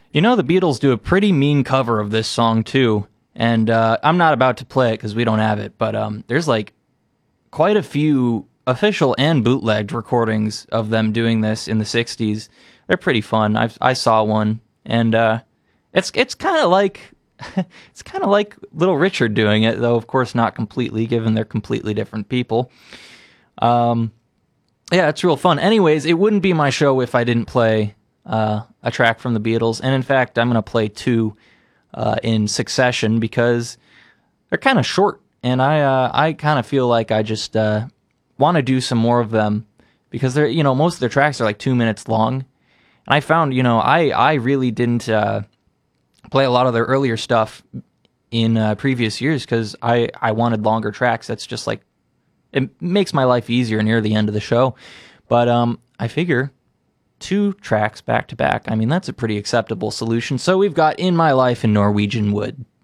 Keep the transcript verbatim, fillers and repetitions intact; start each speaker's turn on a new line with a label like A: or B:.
A: You know, the Beatles do a pretty mean cover of this song too, and uh, I'm not about to play it because we don't have it. But um, there's like quite a few official and bootlegged recordings of them doing this in the sixties. They're pretty fun. I I saw one, and uh, it's it's kind of like it's kind of like Little Richard doing it, though of course not completely, given they're completely different people. Um, yeah, it's real fun. Anyways, it wouldn't be my show if I didn't play uh, a track from the Beatles, and in fact, I'm going to play two uh, in succession because they're kind of short, and I uh, I kind of feel like I just uh, want to do some more of them because they're you know most of their tracks are like two minutes long, and I found you know I I really didn't uh, play a lot of their earlier stuff in uh, previous years because I I wanted longer tracks. That's just like it makes my life easier near the end of the show, but um I figure two tracks back to back. I mean that's a pretty acceptable solution. So we've got In My Life in Norwegian Wood.